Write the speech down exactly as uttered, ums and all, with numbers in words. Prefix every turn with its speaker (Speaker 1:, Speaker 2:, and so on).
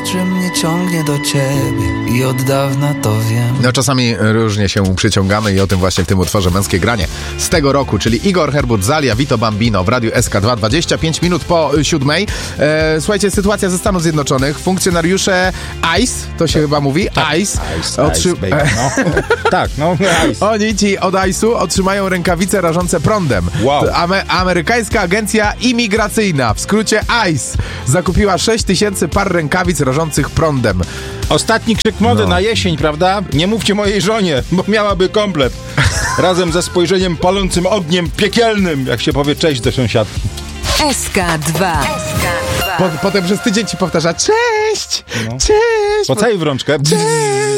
Speaker 1: że mnie ciągnie do ciebie i od dawna to wiem.
Speaker 2: No czasami różnie się przyciągamy i o tym właśnie w tym utworze Męskie Granie z tego roku, czyli Igor, Herbut, Zalia, Vito Bambino w Radiu S K dwa, dwadzieścia pięć minut po siódmej. E, słuchajcie, sytuacja ze Stanów Zjednoczonych. Funkcjonariusze ICE, to się chyba mówi,
Speaker 3: tak,
Speaker 2: ICE,
Speaker 3: Ice,
Speaker 2: otrzy...
Speaker 3: Ice, baby, no. Tak, no, Ice.
Speaker 2: Oni ci od ICE-u otrzymają rękawice rażące prądem.
Speaker 3: Wow.
Speaker 2: Ame- amerykańska Agencja Imigracyjna, w skrócie ICE, zakupiła sześć tysięcy par rękawic rażących prądem.
Speaker 3: Ostatni krzyk mody
Speaker 2: No.
Speaker 3: na jesień, prawda? Nie mówcie mojej żonie, bo miałaby komplet. Razem ze spojrzeniem palącym ogniem piekielnym, jak się powie cześć do sąsiadki.
Speaker 4: S K dwa.
Speaker 2: Po, potem przez tydzień ci powtarza cześć,
Speaker 3: No.
Speaker 2: cześć.
Speaker 3: Pocałuj w rączkę.
Speaker 2: Cześć.